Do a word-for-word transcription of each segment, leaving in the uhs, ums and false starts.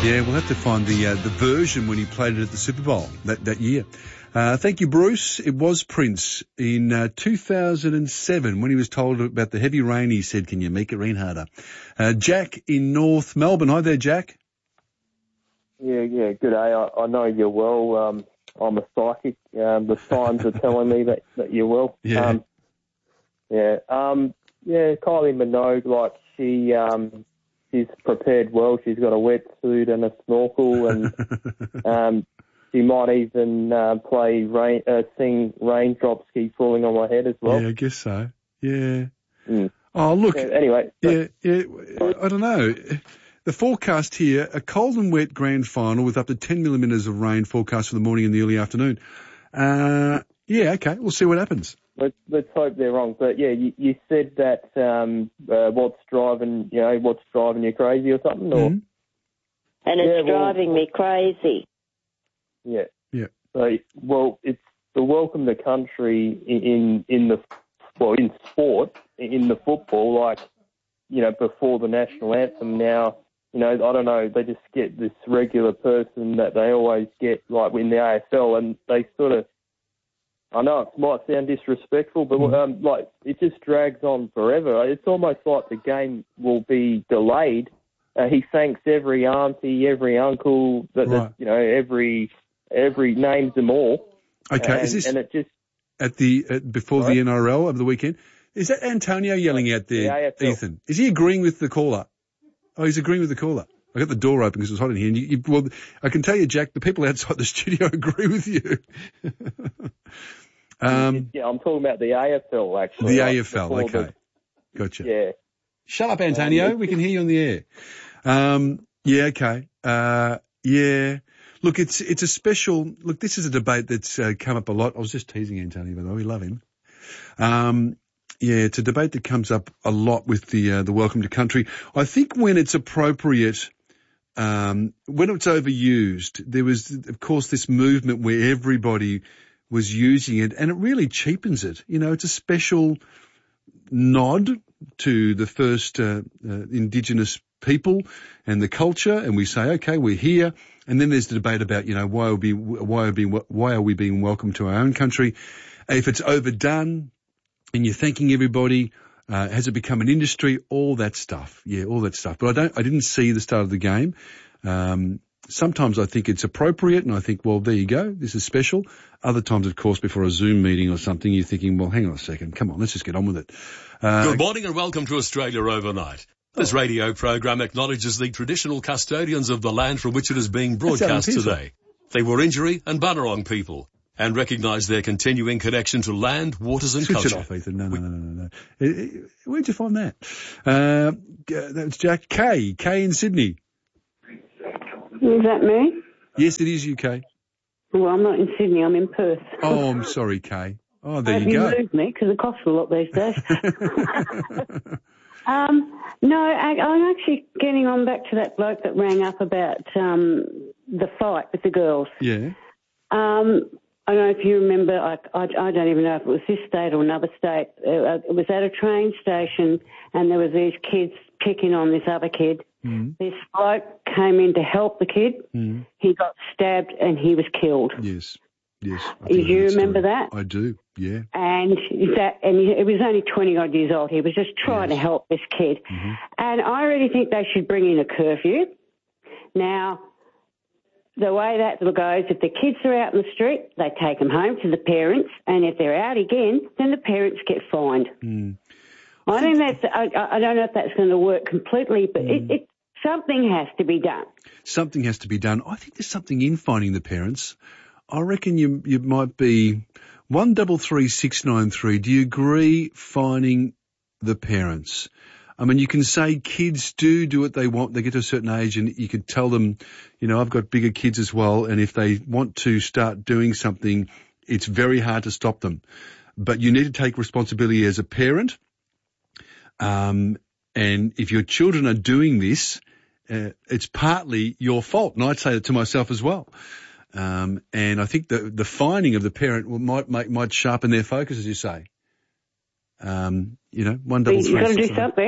Yeah, we'll have to find the uh, the version when he played it at the Super Bowl that, that year. Uh, thank you, Bruce. It was Prince in uh, two thousand seven when he was told about the heavy rain. He said, "Can you make it rain harder?" Uh, Jack in North Melbourne. Hi there, Jack. Yeah, yeah, good day. I, I know you're well. Um, I'm a psychic. Um, the signs are telling me that, that you're well. Yeah. Um, yeah. Um, yeah, Kylie Minogue, like, she, um, she's prepared well. She's got a wetsuit and a snorkel, and um, she might even uh, play rain, uh, sing "Raindrops Keep Falling on My Head" as well. Yeah, I guess so. Yeah. Mm. Oh, look. Yeah, anyway. Yeah, yeah. I don't know. The forecast here, a cold and wet grand final with up to ten millimetres of rain forecast for the morning and the early afternoon. Uh, yeah, okay, we'll see what happens. Let's, let's hope they're wrong. But yeah, you, you said that um, uh, what's driving, you know, what's driving you crazy or something, or? Mm-hmm. And it's Yeah, well, driving me crazy. Yeah. Yeah. So, well, it's the welcome to country in, in in the well in sport in the football, like, you know, before the national anthem. Now, you know, I don't know, they just get this regular person that they always get, like, in the A F L, and they sort of, I know it might sound disrespectful, but um, like, it just drags on forever. It's almost like the game will be delayed. Uh, he thanks every auntie, every uncle, that, Right. that you know, every every names them all. Okay, and, is this and it just at the uh, before Sorry? the N R L over the weekend? Is that Antonio yelling out there, The A F L. Ethan? Is he agreeing with the caller? Oh, he's agreeing with the caller. I got the door open because it was hot in here. And you, you, well, I can tell you, Jack, the people outside the studio agree with you. um, yeah, I'm talking about the A F L actually. the like, A F L, before okay, the- gotcha. yeah. Shut up, Antonio. Um, we can hear you on the air. Um, yeah, okay. Uh, yeah. Look, it's it's a special. Look, this is a debate that's uh, come up a lot. I was just teasing Antonio, by the way. We love him. Um, yeah, it's a debate that comes up a lot with the uh, the welcome to country. I think when it's appropriate, um, when it's overused, there was, of course, this movement where everybody was using it, and it really cheapens it. You know, it's a special nod to the first uh, uh, Indigenous people and the culture, and we say, okay, we're here. And then there's the debate about, you know, why are we why are we why are we being welcomed to our own country? If it's overdone, and you're thanking everybody, uh, has it become an industry? All that stuff, yeah, all that stuff. But I don't, I didn't see the start of the game. Um, sometimes I think it's appropriate, and I think, well, there you go, this is special. Other times, of course, before a Zoom meeting or something, you're thinking, well, hang on a second, come on, let's just get on with it. Uh, Good morning and welcome to Australia Overnight. This radio program acknowledges the traditional custodians of the land from which it is being broadcast today. They were Injiri and Bunurong people, and recognise their continuing connection to land, waters and Switch culture. it off, Ethan. No, no, no, no, no. Where'd you find that? Uh, that's Jack. Kay. Kay in Sydney. Is that me? Yes, it is you, Kay. Well, I'm not in Sydney. I'm in Perth. Oh, I'm sorry, Kay. Oh, there Have you go. You moved me because it costs a lot these days. um, no, I, I'm actually getting on back to that bloke that rang up about um, the fight with the girls. Yeah. Um, I don't know if you remember, I, I, I don't even know if it was this state or another state. Uh, it was at a train station and there was these kids picking on this other kid. Mm. This bloke came in to help the kid. Mm. He got stabbed and he was killed. Yes. Yes. I Do think I you know that remember story. that? I do, yeah. And that, and he was only twenty odd years old. He was just trying Yes. to help this kid. Mm-hmm. And I really think they should bring in a curfew. Now, the way that goes, if the kids are out in the street, they take them home to the parents, and if they're out again, then the parents get fined. Mm. I think that's, I, I don't know if that's going to work completely, but Mm. it, it, something has to be done. Something has to be done. I think there's something in finding the parents. I reckon you you might be one double three six nine three. Do you agree finding the parents? I mean, you can say kids do do what they want. They get to a certain age and you could tell them, you know, I've got bigger kids as well. And if they want to start doing something, it's very hard to stop them. But you need to take responsibility as a parent. Um, and if your children are doing this, uh, it's partly your fault. And I'd say that to myself as well. Um, and I think the, the finding of the parent will, might make, might sharpen their focus, as you say. Um, you know, one double You've three. got to do six, something.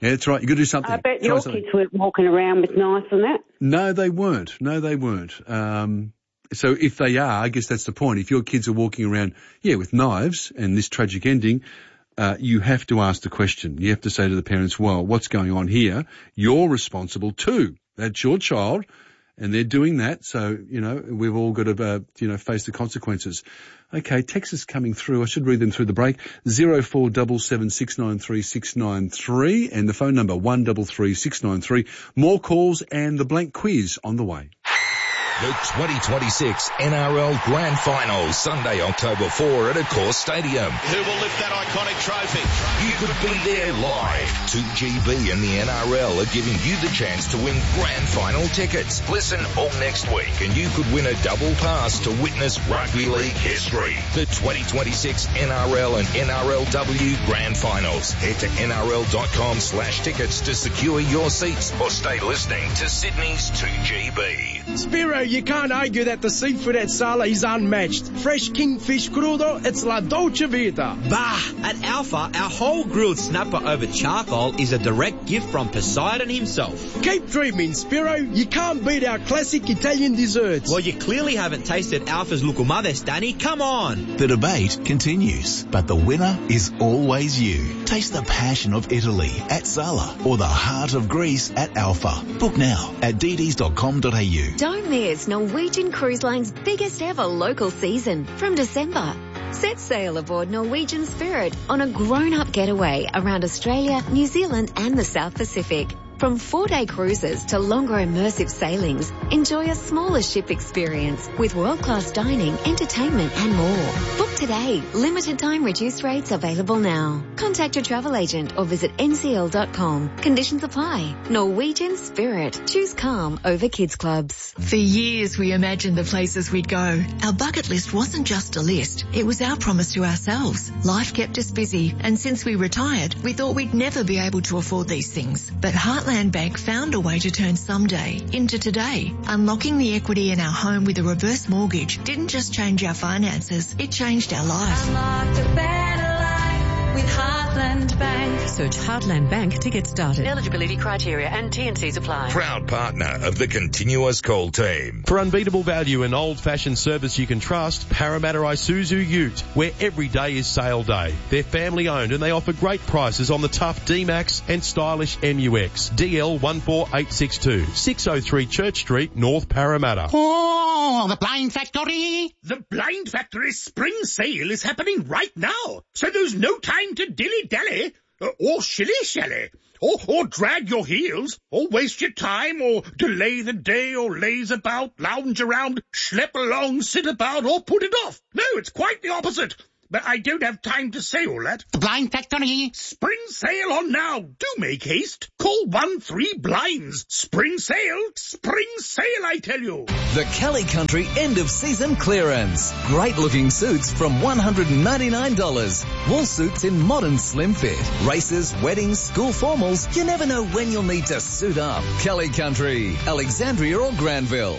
Yeah, that's right. You've got to do something. I bet Try your something. kids weren't walking around with knives and that. No, they weren't. No, they weren't. Um, so if they are, I guess that's the point. If your kids are walking around, yeah, with knives and this tragic ending, uh, you have to ask the question. You have to say to the parents, well, what's going on here? You're responsible too. That's your child. And they're doing that, so, you know, we've all got to, uh, you know, face the consequences. Okay, texts is coming through. I should read them through the break. zero four seven seven six nine three six nine three and the phone number one three three six nine three. More calls and the blank quiz on the way. The twenty twenty-six N R L Grand Final, Sunday, October fourth at Accor Stadium. Who will lift that iconic trophy? You could be there live. two G B and the N R L are giving you the chance to win Grand Final tickets. Listen all next week and you could win a double pass to witness rugby league history. The twenty twenty-six N R L and N R L W Grand Finals. Head to N R L dot com slash tickets to secure your seats or stay listening to Sydney's two G B. Spiro, you can't argue that the seafood at Sala is unmatched. Fresh kingfish crudo, it's la dolce vita. Bah! At Alpha, our whole grilled snapper over charcoal is a direct gift from Poseidon himself. Keep dreaming, Spiro. You can't beat our classic Italian desserts. Well, you clearly haven't tasted Alpha's Lucumades, Danny. Come on! The debate continues, but the winner is always you. Taste the passion of Italy at Sala or the heart of Greece at Alpha. Book now at d ds dot com dot a u. Don't miss Norwegian Cruise Line's biggest ever local season from December. Set sail aboard Norwegian Spirit on a grown-up getaway around Australia, New Zealand and the South Pacific. From four-day cruises to longer immersive sailings, enjoy a smaller ship experience with world-class dining, entertainment and more. Book today. Limited time reduced rates available now. Contact your travel agent or visit n c l dot com. Conditions apply. Norwegian Spirit. Choose calm over kids clubs. For years we imagined the places we'd go. Our bucket list wasn't just a list. It was our promise to ourselves. Life kept us busy and since we retired, we thought we'd never be able to afford these things. But Heartland Bank found a way to turn someday into today. Unlocking the equity in our home with a reverse mortgage didn't just change our finances, it changed our life. Unlocked a better life with Heartland Bank. Search Heartland Bank to get started. Eligibility criteria and T and Cs apply. Proud partner of the Continuous Call team. For unbeatable value and old-fashioned service you can trust, Parramatta Isuzu Ute, where every day is sale day. They're family-owned and they offer great prices on the tough D-Max and stylish M U X. D L one four eight six two, six oh three Church Street, North Parramatta. Oh, the Blind Factory! The Blind Factory spring sale is happening right now, so there's no time to dilly-dally. Uh, or shilly-shally, or, or drag your heels, or waste your time, or delay the day, or laze about, lounge around, schlep along, sit about, or put it off. No, it's quite the opposite. But I don't have time to say all that. The Blind Factory. Spring sale on now. Do make haste. Call one three blinds. Spring sale. Spring sale, I tell you. The Kelly Country end of season clearance. Great looking suits from one hundred ninety-nine dollars. Wool suits in modern slim fit. Races, weddings, school formals. You never know when you'll need to suit up. Kelly Country, Alexandria or Granville.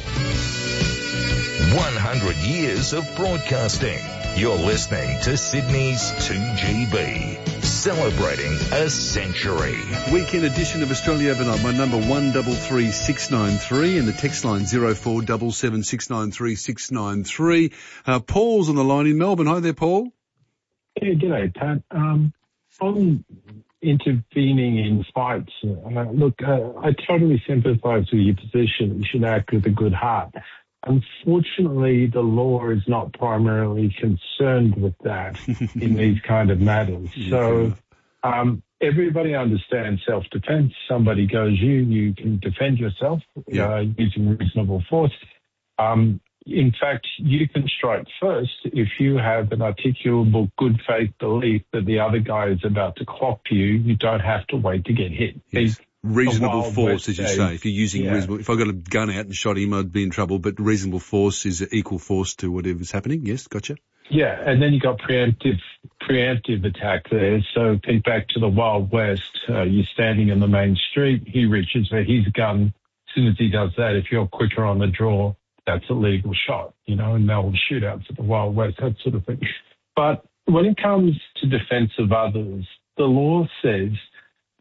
one hundred years of broadcasting. You're listening to Sydney's two G B, celebrating a century. Weekend edition of Australia Overnight. My number one three three six nine three and the text line zero four seven seven six nine three six nine three. Uh, Paul's on the line in Melbourne. Hi there, Paul. Yeah, g'day, Pat. Um, on intervening in fights, uh, look, uh, I totally sympathise with your position. You should act with a good heart. Unfortunately, the law is not primarily concerned with that in these kind of matters. So um, everybody understands self-defense. Somebody goes you, you can defend yourself yeah. uh, using reasonable force. Um, in fact, you can strike first if you have an articulable good faith belief that the other guy is about to clock you. You don't have to wait to get hit. Yes. Reasonable force, as you days. say. If you're using yeah. reasonable, if I got a gun out and shot him, I'd be in trouble. But reasonable force is equal force to whatever's happening. Yes, gotcha. Yeah, and then you got preemptive preemptive attack there. So think back to the Wild West. Uh, you're standing in the main street. He reaches for his gun. As soon as he does that, if you're quicker on the draw, that's a legal shot. You know, and they'll shootouts at the Wild West, that sort of thing. But when it comes to defence of others, the law says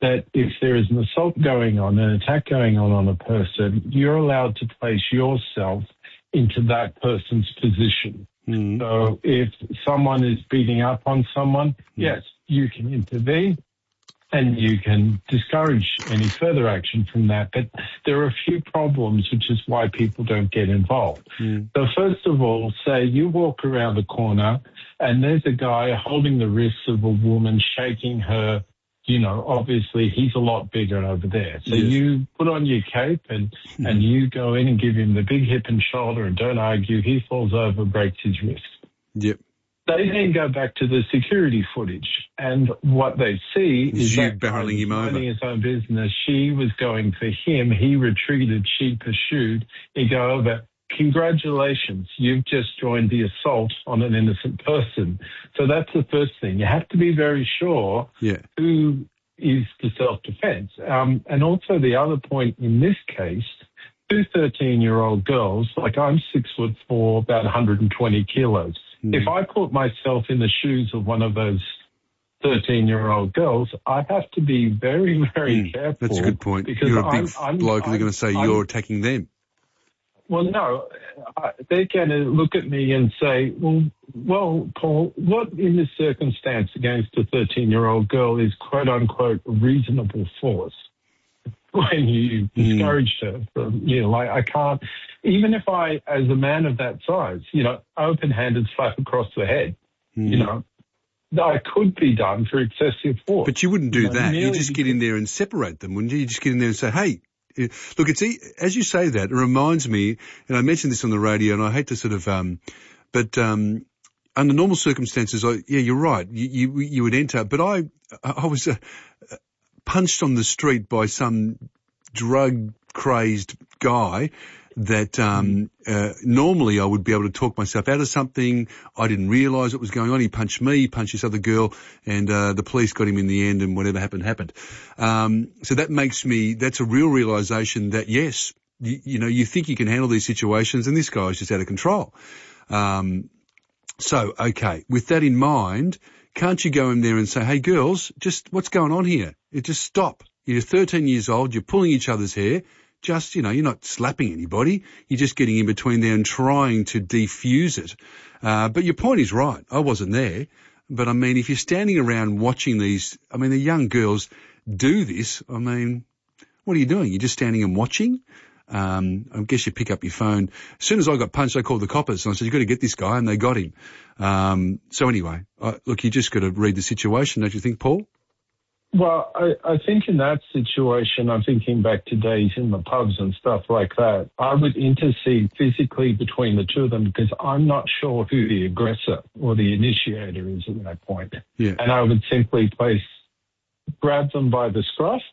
that if there is an assault going on, an attack going on on a person, you're allowed to place yourself into that person's position. Mm. So if someone is beating up on someone, yes, you can intervene and you can discourage any further action from that. But there are a few problems, which is why people don't get involved. Mm. So first of all, say you walk around the corner and there's a guy holding the wrists of a woman, shaking her. You know, obviously he's a lot bigger over there. So Yes. you put on your cape and, Mm. and you go in and give him the big hip and shoulder and don't argue. He falls over, breaks his wrist. Yep. They then go back to the security footage, and what they see Is is you that guy barreling him was over. minding his own business. She was going for him. He retreated. She pursued. He go over. Congratulations, you've just joined the assault on an innocent person. So that's the first thing. You have to be very sure Yeah. who is the self-defense. Um, and also the other point in this case, two thirteen-year-old girls, like I'm six foot four, about one hundred twenty kilos. Mm. If I put myself in the shoes of one of those thirteen-year-old girls, I have to be very, very Mm. careful. That's a good point. Because You're a big I'm, I'm, bloke, and they're I'm- going to say I'm- you're attacking them. Well, no, uh, they're going to look at me and say, well, well, Paul, what in this circumstance against a thirteen-year-old girl is quote-unquote reasonable force when you discouraged her from, you know, like I can't, even if I, as a man of that size, you know, open-handed slap across the head, Mm. you know, that could be done for excessive force. But you wouldn't do You know, that. You merely just get in there and separate them, wouldn't you? You just get in there and say, hey, eh, look, it's e- as you say that, it reminds me, and I mentioned this on the radio, and I hate to sort of, um, but um, under normal circumstances, I, yeah, you're right. You, you you would enter, but I I was uh, punched on the street by some drug crazed guy that um, uh, normally I would be able to talk myself out of something. I didn't realise what was going on. He punched me, he punched this other girl, and uh, the police got him in the end, and whatever happened, happened. Um, so that makes me, that's a real realisation that, yes, you, you know, you think you can handle these situations, and this guy's just out of control. Um, so, okay, with that in mind, can't you go in there and say, hey, girls, just what's going on here? It just stop. You're thirteen years old, you're pulling each other's hair. Just, you know, you're not slapping anybody. You're just getting in between there and trying to defuse it. Uh, but your point is right. I wasn't there. But, I mean, if you're standing around watching these, I mean, the young girls do this. I mean, what are you doing? You're just standing and watching? Um, I guess you pick up your phone. As soon as I got punched, I called the coppers. And I said, you've got to get this guy. And they got him. Um, so anyway, I, look, you just got to read the situation, don't you think, Paul? Well, I, I think in that situation, I'm thinking back to days in the pubs and stuff like that. I would intercede physically between the two of them because I'm not sure who the aggressor or the initiator is at that point. Yeah. And I would simply place, grab them by the scruff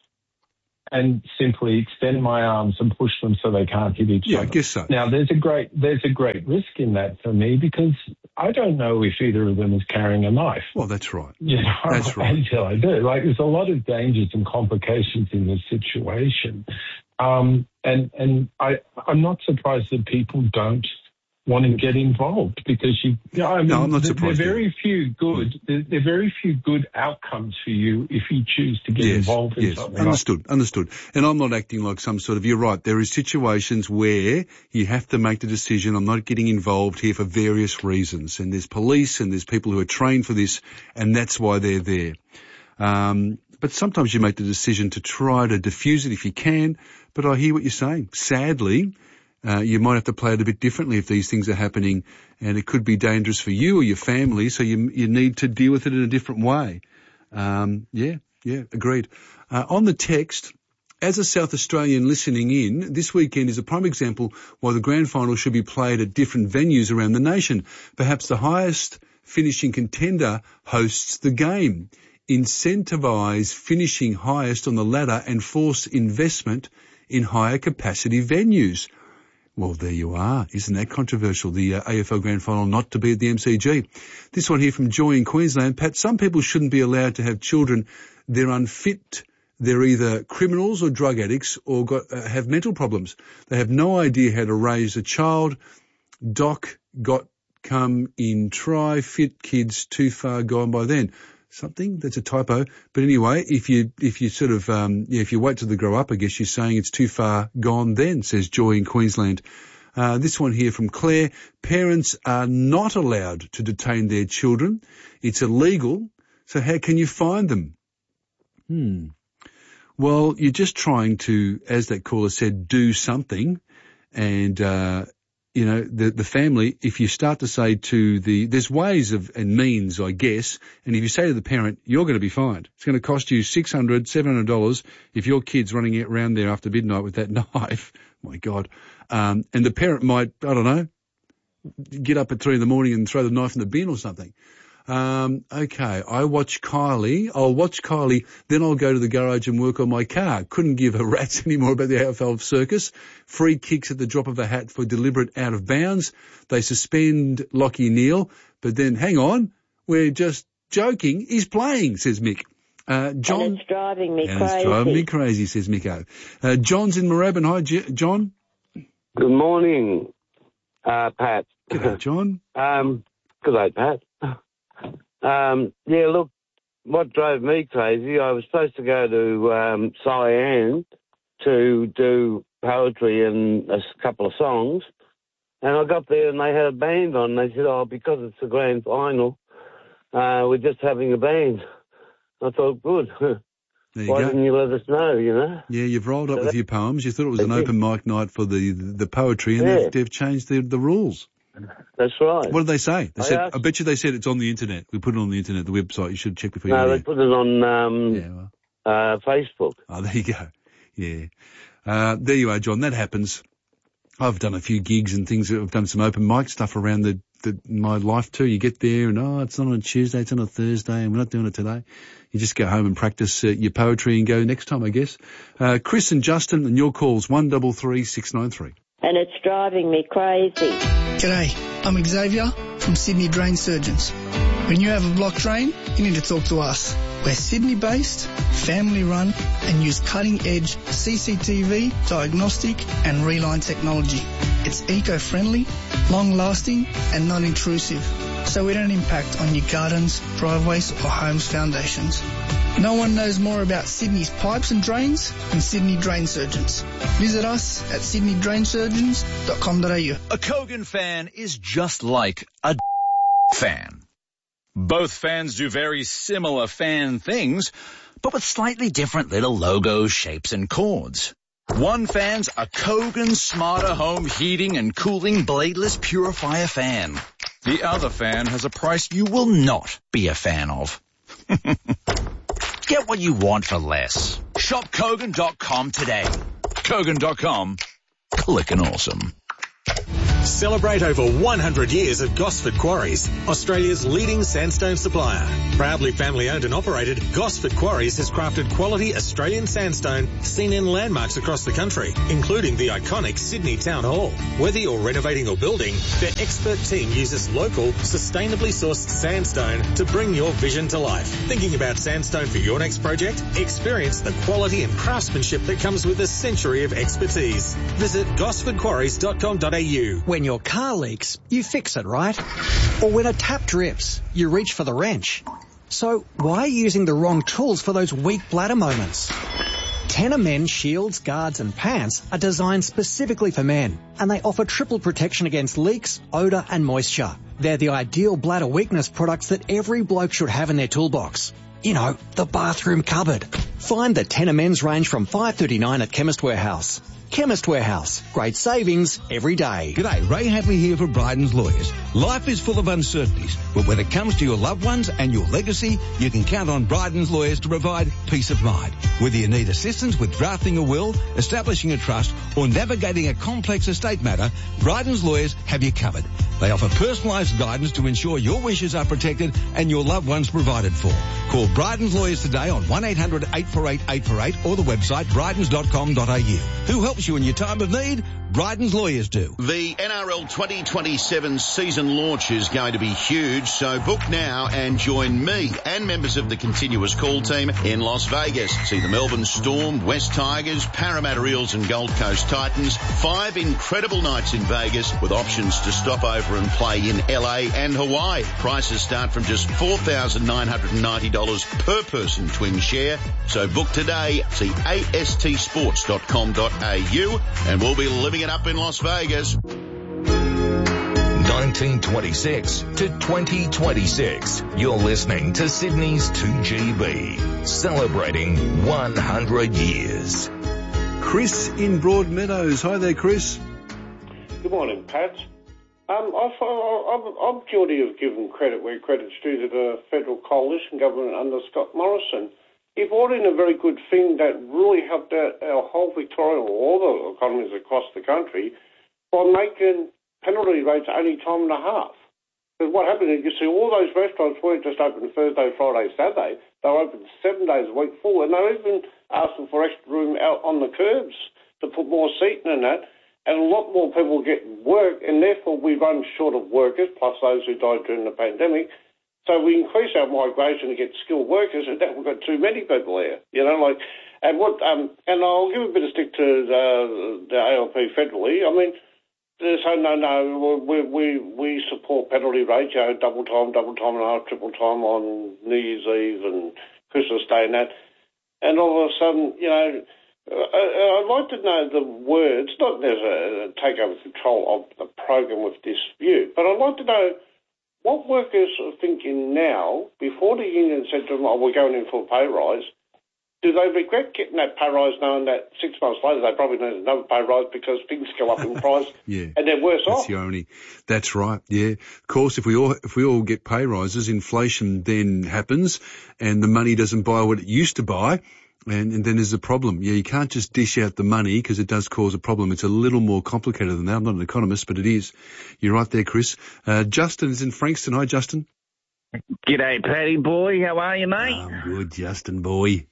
and simply extend my arms and push them so they can't hit each Yeah, other. I guess so. Now, there's a great there's a great risk in that for me because I don't know if either of them is carrying a knife. Well, that's right. You know, That's right. until I do. Like, there's a lot of dangers and complications in this situation. Um, and and I, I'm not surprised that people don't want to get involved because you, you know, I mean, No, I'm not there, surprised there are very few good, there, there are very few good outcomes for you if you choose to get Yes, involved in yes, something. understood, understood. And I'm not acting like some sort of, you're right, there is situations where you have to make the decision, I'm not getting involved here for various reasons. And there's police and there's people who are trained for this, and that's why they're there. Um, but sometimes you make the decision to try to diffuse it if you can, but I hear what you're saying. Sadly, Uh, you might have to play it a bit differently if these things are happening, and it could be dangerous for you or your family, so you you need to deal with it in a different way. Um, yeah, yeah, agreed. Uh, on the text, as a South Australian listening in, this weekend is a prime example why the grand final should be played at different venues around the nation. Perhaps the highest finishing contender hosts the game. Incentivise finishing highest on the ladder and force investment in higher capacity venues. Well, there you are. Isn't that controversial? The uh, A F L Grand Final not to be at the M C G. This one here from Joy in Queensland. Pat, some people shouldn't be allowed to have children. They're unfit. They're either criminals or drug addicts or got, uh, have mental problems. They have no idea how to raise a child. Doc got come in try. Fit kids too far gone by then. something. That's a typo. But anyway, if you, if you sort of, um, yeah, if you wait till they grow up, I guess you're saying it's too far gone then, says Joy in Queensland. Uh, this one here from Claire. Parents are not allowed to detain their children. It's illegal. So how can you find them? Hmm. Well, you're just trying to, as that caller said, do something. And, uh, you know, the, the family, if you start to say to the, there's ways of, and means, I guess, and if you say to the parent, you're going to be fined. It's going to cost you six hundred dollars, seven hundred dollars if your kid's running around there after midnight with that knife. My God. Um, and the parent might, I don't know, get up at three in the morning and throw the knife in the bin or something. Um, okay, I watch Kylie. I'll watch Kylie, then I'll go to the garage and work on my car. Couldn't give a rat's anymore about the A F L circus. Free kicks at the drop of a hat for deliberate out of bounds. They suspend Lockie Neal, but then hang on, we're just joking. He's playing, says Mick. Uh, John. And it's driving me and crazy. It's driving me crazy, says Micko. Uh, John's in Moorabbin. Hi, J- John. Good morning, uh, Pat. Good day, John. um, good day, Pat. Um, yeah, look, what drove me crazy, I was supposed to go to um, Cyan to do poetry and a couple of songs, and I got there and they had a band on. They said, oh, because it's the grand final, uh, we're just having a band. I thought, good. There you Why go. didn't you let us know, you know? Yeah, you've rolled up So with that- your poems. You thought it was an open mic night for the, the poetry, and Yeah. they've, they've changed the, the rules. That's right. What did they say? They I said, asked- I bet you they said it's on the internet. We put it on the internet, the website. You should check before you No, go they there. put it on um, Yeah, well. uh, Facebook. Oh, there you go. Yeah. Uh, there you are, John. That happens. I've done a few gigs and things. I've done some open mic stuff around the, the my life too. You get there and, oh, it's not on a Tuesday, it's on a Thursday, and we're not doing it today. You just go home and practice uh, your poetry and go next time, I guess. Uh, Chris and Justin, and your calls, one double three six nine three. And it's driving me crazy. G'day, I'm Xavier from Sydney Drain Surgeons. When you have a blocked drain, you need to talk to us. We're Sydney-based, family-run, and use cutting-edge C C T V, diagnostic, and reline technology. It's eco-friendly, long-lasting, and non-intrusive, so we don't impact on your gardens, driveways, or homes' foundations. No one knows more about Sydney's pipes and drains than Sydney Drain Surgeons. Visit us at sydney drain surgeons dot com dot a u. A Kogan fan is just like a fan. Both fans do very similar fan things, but with slightly different little logos, shapes, and chords. One fan's a Kogan Smarter Home Heating and Cooling Bladeless Purifier fan. The other fan has a price you will not be a fan of. Get what you want for less. Shop Kogan dot com today. Kogan dot com. Clickin' awesome. Celebrate over one hundred years of Gosford Quarries, Australia's leading sandstone supplier. Proudly family owned and operated, Gosford Quarries has crafted quality Australian sandstone seen in landmarks across the country, including the iconic Sydney Town Hall. Whether you're renovating or building, their expert team uses local, sustainably sourced sandstone to bring your vision to life. Thinking about sandstone for your next project? Experience the quality and craftsmanship that comes with a century of expertise. Visit gosford quarries dot com dot a u. When your car leaks, you fix it, right? Or when a tap drips, you reach for the wrench. So why are you using the wrong tools for those weak bladder moments? Tenor Men shields, guards and pants are designed specifically for men, and they offer triple protection against leaks, odour and moisture. They're the ideal bladder weakness products that every bloke should have in their toolbox. You know, the bathroom cupboard. Find the Tenor Men's range from five dollars thirty-nine at Chemist Warehouse. Chemist Warehouse. Great savings every day. G'day, Ray Hadley here for Bryden's Lawyers. Life is full of uncertainties, but when it comes to your loved ones and your legacy, you can count on Bryden's Lawyers to provide peace of mind. Whether you need assistance with drafting a will, establishing a trust, or navigating a complex estate matter, Bryden's Lawyers have you covered. They offer personalised guidance to ensure your wishes are protected and your loved ones provided for. Call Bryden's Lawyers today on one eight hundred eight four eight eight four eight or the website brydens dot com dot a u. Who helps you in your time of need? Bryden's Lawyers do. The N R L twenty twenty-seven season launch is going to be huge, so book now and join me and members of the continuous call team in Las Vegas. See the Melbourne Storm, West Tigers, Parramatta Eels and Gold Coast Titans. Five incredible nights in Vegas with options to stop over and play in L A and Hawaii. Prices start from just four thousand nine hundred ninety dollars per person twin share. So book today. See a s t sports dot com dot a u and we'll be living it up in Las Vegas. nineteen twenty-six to twenty twenty-six. You're listening to Sydney's two G B, celebrating one hundred years. Chris in Broadmeadows. Hi there, Chris. Good morning, Pat. Um, I, I'm, I'm guilty of giving credit where credit's due to the federal coalition government under Scott Morrison. He brought in a very good thing that really helped out our whole Victoria, or all the economies across the country, by making penalty rates only time and a half. Because what happened is, you see, all those restaurants weren't just open Thursday, Friday, Saturday. They were open seven days a week full, and they were even asking for extra room out on the curbs to put more seating in that. And a lot more people get work, and therefore we run short of workers, plus those who died during the pandemic. So we increase our migration to get skilled workers, and now we've got too many people here. You know, like, and what, um, and I'll give a bit of stick to the, the A L P federally. I mean, they say no, no, we we we support penalty rates, you know, double time, double time and a half, triple time on New Year's Eve and Christmas Day and that. And all of a sudden, you know, I'd like to know the words, not as a takeover control of the program with dispute, but I'd like to know what workers are thinking now, before the union said to them, oh, we're going in for a pay rise. Do they regret getting that pay rise knowing that six months later they probably need another pay rise because things go up in price yeah. and they're worse That's off? the only, that's right, yeah. Of course, if we all if we all get pay rises, inflation then happens and the money doesn't buy what it used to buy. And, and then there's a problem. Yeah, you can't just dish out the money because it does cause a problem. It's a little more complicated than that. I'm not an economist, but it is. You're right there, Chris. Uh, Justin is in Frankston. Hi, Justin. G'day, Paddy boy. How are you, mate? I'm good, Justin boy.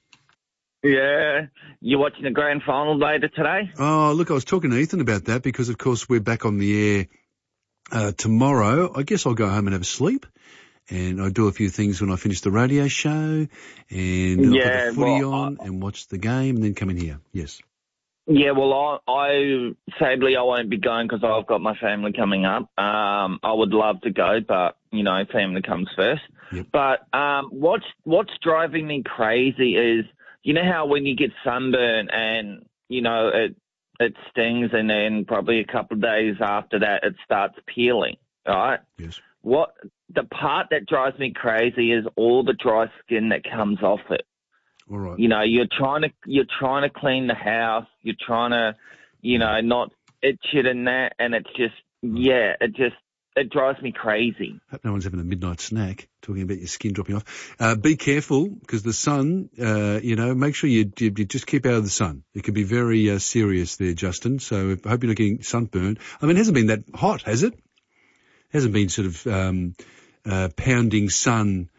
Yeah. You watching the grand final later today? Oh, look, I was talking to Ethan about that because, of course, we're back on the air uh, tomorrow. I guess I'll go home and have a sleep. And I do a few things when I finish the radio show, and yeah, I'll put the footy well, on I, and watch the game and then come in here. Yes. Yeah, well, I, I sadly I won't be going because I've got my family coming up. Um, I would love to go, but, you know, family comes first. Yep. But um, what's, what's driving me crazy is, you know how when you get sunburn and, you know, it it stings and then probably a couple of days after that it starts peeling, right? Yes. What the part that drives me crazy is all the dry skin that comes off it. All right. You know, you're trying to you're trying to clean the house, you're trying to, you know, not itch it and that, and it's just yeah, it just it drives me crazy. Hope no one's having a midnight snack talking about your skin dropping off. Uh, be careful because the sun, uh, you know, make sure you, you, you just keep out of the sun. It can be very uh, serious there, Justin. So I hope you're not getting sunburned. I mean, it hasn't been that hot, has it? Hasn't been sort of um, uh, pounding sun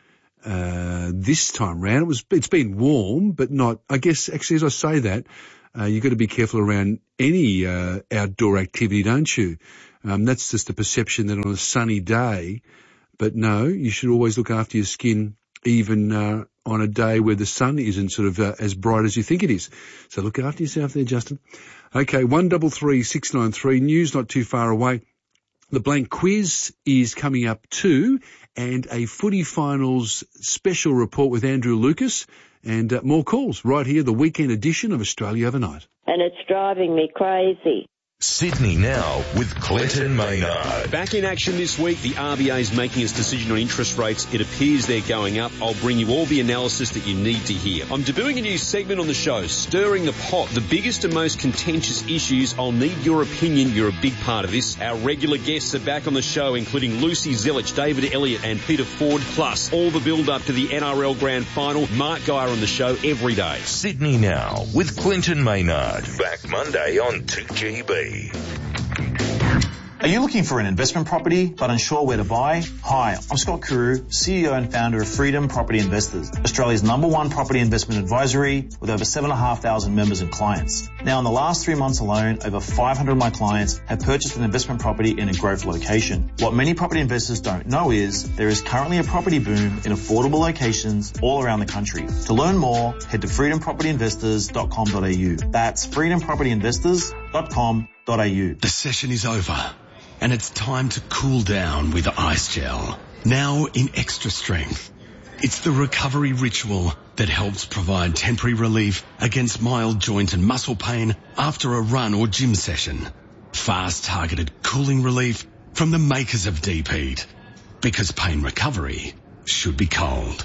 uh, this time round. It was, it's been warm, but not. I guess actually, as I say that, uh, you've got to be careful around any uh, outdoor activity, don't you? Um, that's just the perception that on a sunny day. But no, you should always look after your skin, even uh, on a day where the sun isn't sort of uh, as bright as you think it is. So look after yourself there, Justin. Okay, one double three six nine three. News not too far away. The blank quiz is coming up too, and a footy finals special report with Andrew Lucas, and uh, more calls right here, the weekend edition of Australia Overnight. And it's driving me crazy. Sydney Now with Clinton Maynard. Back in action this week, the R B A is making its decision on interest rates. It appears they're going up. I'll bring you all the analysis that you need to hear. I'm debuting a new segment on the show, Stirring the Pot, the biggest and most contentious issues. I'll need your opinion. You're a big part of this. Our regular guests are back on the show, including Lucy Zilic, David Elliott and Peter Ford, plus all the build-up to the N R L Grand Final. Mark Geyer on the show every day. Sydney Now with Clinton Maynard. Back Monday on two G B. Are you looking for an investment property but unsure where to buy? Hi, I'm Scott Carew, C E O and founder of Freedom Property Investors, Australia's number one property investment advisory with over seven thousand five hundred members and clients. Now, in the last three months alone, over five hundred of my clients have purchased an investment property in a growth location. What many property investors don't know is there is currently a property boom in affordable locations all around the country. To learn more, head to freedom property investors dot com dot a u. That's freedom property investors dot com dot a u. The session is over, and it's time to cool down with Ice Gel. Now in extra strength. It's the recovery ritual that helps provide temporary relief against mild joint and muscle pain after a run or gym session. Fast targeted cooling relief from the makers of Deep Heat. Because pain recovery should be cold.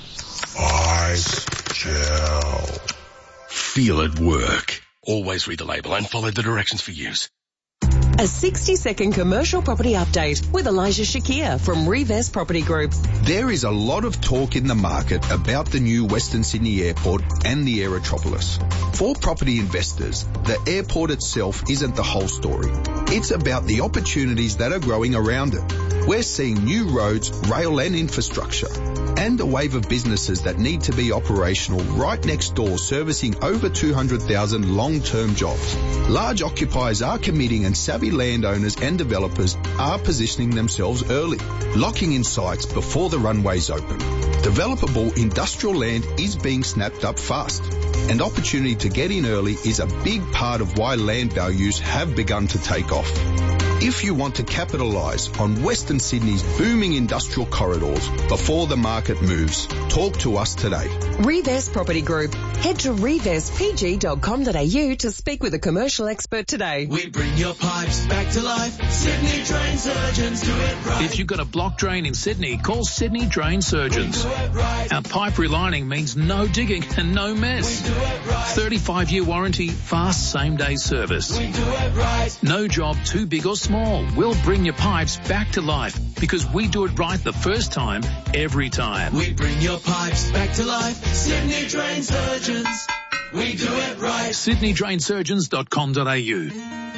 Ice Gel. Feel it work. Always read the label and follow the directions for use. A sixty second commercial property update with Elijah Shakir from Revest Property Group. There is a lot of talk in the market about the new Western Sydney Airport and the Aerotropolis. For property investors, the airport itself isn't the whole story. It's about the opportunities that are growing around it. We're seeing new roads, rail and infrastructure, and a wave of businesses that need to be operational right next door, servicing over two hundred thousand long-term jobs. Large occupiers are committing, and savvy landowners and developers are positioning themselves early, locking in sites before the runways open. Developable industrial land is being snapped up fast, and opportunity to get in early is a big part of why land values have begun to take off. If you want to capitalise on Western Sydney's booming industrial corridors before the market moves, talk to us today. Revest Property Group. Head to revest p g dot com dot a u to speak with a commercial expert today. We bring your pipes back to life. Sydney Drain Surgeons do it right. If you've got a block drain in Sydney, call Sydney Drain Surgeons. Right. Our pipe relining means no digging and no mess. Right. thirty-five year warranty, fast same-day service. We do it right. No job too big or small. We'll bring your pipes back to life because we do it right the first time, every time. We bring your pipes back to life. Sydney Drain Surgeons. We do it right. sydney drain surgeons dot com dot a u.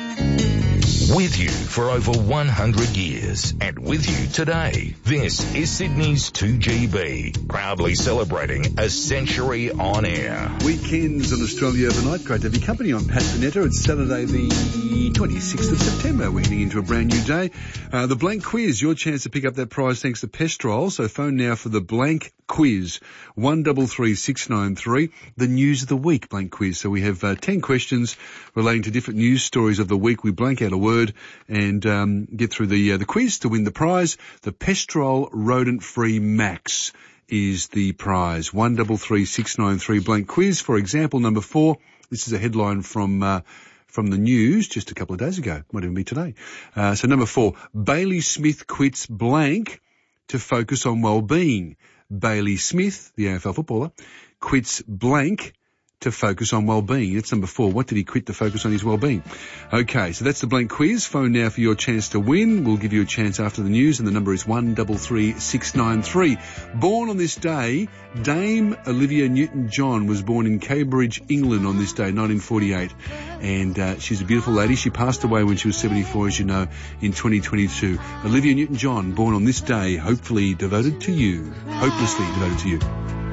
With you for over one hundred years and with you today, this is Sydney's two G B, proudly celebrating a century on air. Weekends on Australia Overnight. Great to have your company on Pat Finetta. It's Saturday the twenty-sixth of September. We're heading into a brand new day. Uh, the blank quiz, your chance to pick up that prize thanks to Pestrol. So phone now for the blank quiz, one double three six nine three, the news of the week blank quiz. So we have uh, ten questions relating to different news stories of the week. We blank out a word and um, get through the uh, the quiz to win the prize. The Pestrol Rodent-Free Max is the prize. one double three six nine three blank quiz. For example, number four, this is a headline from uh, from the news just a couple of days ago. Might even be today. Uh, so number four, Bailey Smith quits blank to focus on well-being. Bailey Smith, the A F L footballer, quits blank to focus on well-being. That's number four. What did he quit to focus on his well-being? Okay, so that's the blank quiz. Phone now for your chance to win. We'll give you a chance after the news, and the number is one double three six nine three. Born on this day, Dame Olivia Newton-John was born in Cambridge, England on this day, nineteen forty-eight. And uh, she's a beautiful lady. She passed away when she was seventy-four, as you know, in twenty twenty-two. Olivia Newton-John, born on this day, hopefully devoted to you. Hopelessly devoted to you.